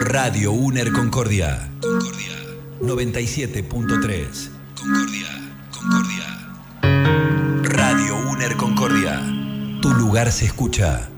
Radio UNER Concordia. Concordia 97.3. Concordia. Radio UNER Concordia. Tu lugar se escucha.